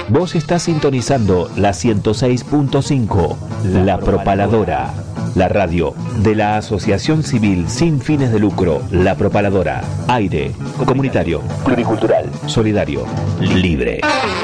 Vos estás sintonizando la 106.5, La Propaladora, la radio de la Asociación Civil sin fines de lucro, La Propaladora. Aire comunitario, pluricultural, solidario, libre.